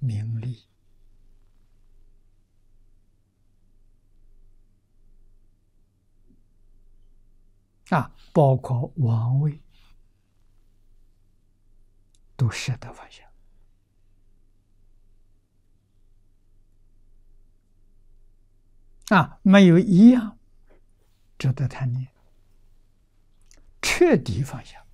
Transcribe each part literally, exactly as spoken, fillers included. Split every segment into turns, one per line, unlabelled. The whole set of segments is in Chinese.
名利。啊，包括王位，都舍得放下。啊，没有一样值得贪念，彻底放下。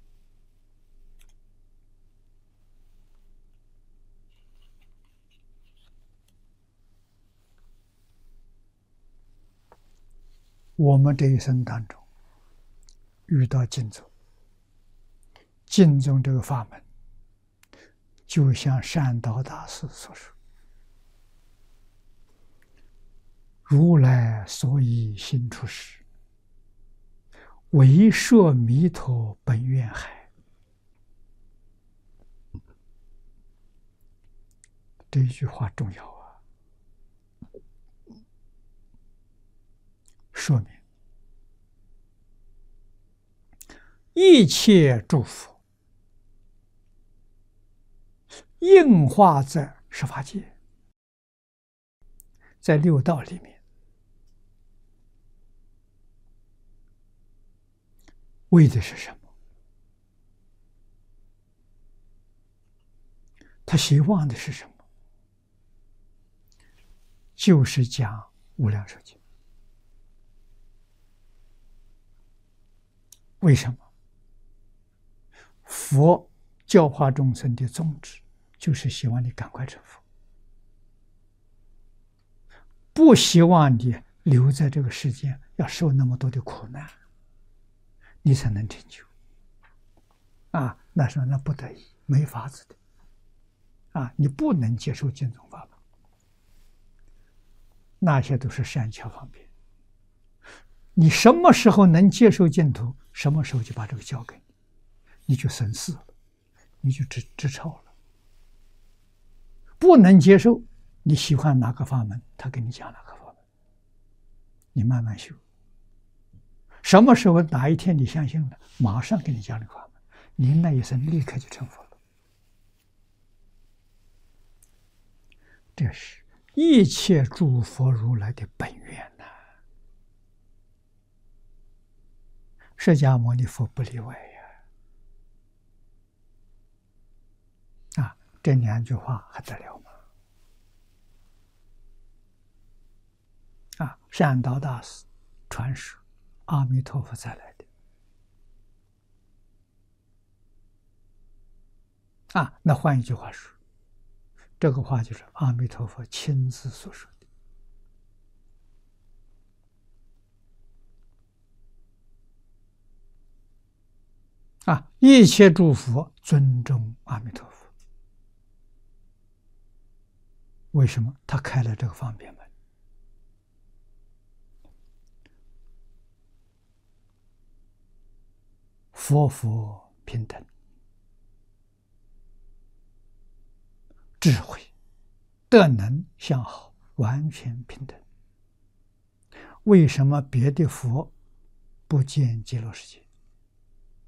我们这一生当中遇到净宗，净宗这个法门，就像善导大师所说：“如来所以行出世，为说弥陀本愿海。”这一句话重要啊，说明一切诸佛应化在十法界，在六道里面，为的是什么？他希望的是什么？就是讲无量寿经。为什么？佛教化众生的宗旨，就是希望你赶快成佛，不希望你留在这个世间，要受那么多的苦难，你才能成就。啊，那时候那不得已，没法子的。啊，你不能接受净宗法门，那些都是善巧方便。你什么时候能接受净土，什么时候就把这个交给你，你就生死了，你就知知超了。不能接受，你喜欢哪个法门，他给你讲哪个法门，你慢慢修。什么时候哪一天你相信了，马上给你讲这个法门，你那一生立刻就成佛了。这是一切诸佛如来的本愿呐、啊，释迦牟尼佛不例外呀！啊，这两句话还得了吗？啊，善导大师传说阿弥陀佛再来的。啊，那换一句话说，这个话就是阿弥陀佛亲自所说的。啊，一切诸佛尊重阿弥陀佛，为什么？他开了这个方便门。佛佛平等，智慧、德能相好，完全平等。为什么别的佛不见极乐世界？